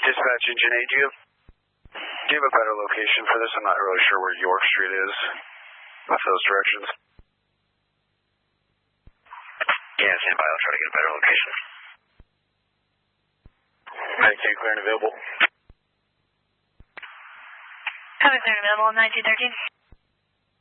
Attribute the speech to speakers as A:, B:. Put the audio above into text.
A: Dispatch Engine 8, do you have a better location for this? I'm not really sure where York Street is with those directions.
B: Yeah, stand by. I'll try to get a better location.
A: 19 clear and available.
C: Clear and available, 1913.